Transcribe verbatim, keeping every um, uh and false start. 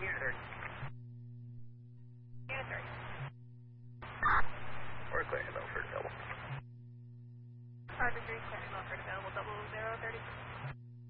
Unit thirty. Unit thirty. We're clearing the Milford available. Arthur three, clearing Milford available, double zero thirty.